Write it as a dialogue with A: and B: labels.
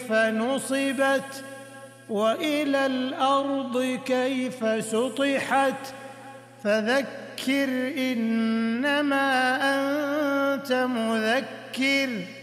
A: كيف نصبت وإلى الأرض كيف سطحت فذكر إنما أنت مذكر